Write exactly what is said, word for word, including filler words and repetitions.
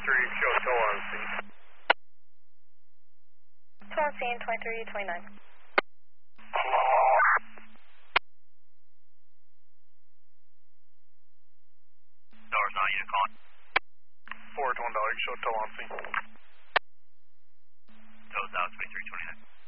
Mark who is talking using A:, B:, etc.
A: twenty-three, show tow on scene.
B: Tow on scene, twenty-three twenty-nine.
C: Doors not unit calling.
A: Forward one dollar, show tow on scene.
C: Tow's out, twenty-three twenty-nine.